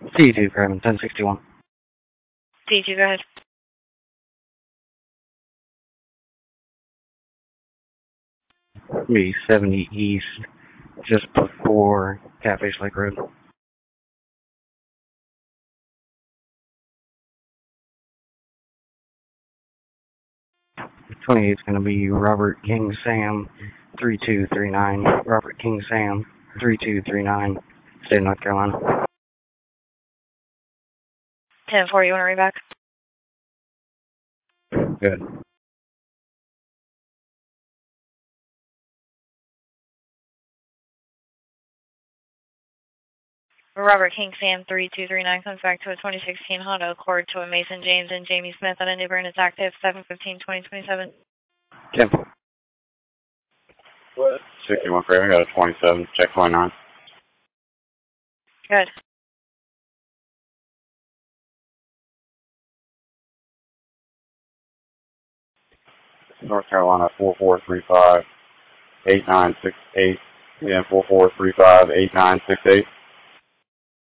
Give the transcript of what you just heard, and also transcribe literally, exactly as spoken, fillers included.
C two, Craven, ten sixty-one. C two, go ahead. Be seventy east, just before Catfish Lake Road. twenty-eight is going to be Robert King Sam, three two three nine. Robert King Sam, three two three nine, State of North Carolina. ten four, you want to read back? Good. Robert King Sam, three two three nine, comes back to a twenty sixteen Honda Accord to a Mason James and Jamie Smith on a New Bern. It's active, seven fifteen twenty twenty-seven. ten. What? sixty-one Craven, I got a twenty-seven, check twenty-nine. Good. North Carolina, four four three five, eight nine six eight. Again, four four three five, eight nine six eight.